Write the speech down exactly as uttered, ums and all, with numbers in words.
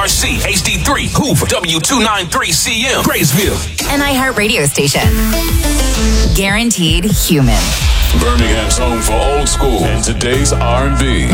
R C, H D three, Hoover, W two ninety-three C M, Graysville. An iHeartRadio station. Guaranteed human. Birmingham's home for old school and today's R and B.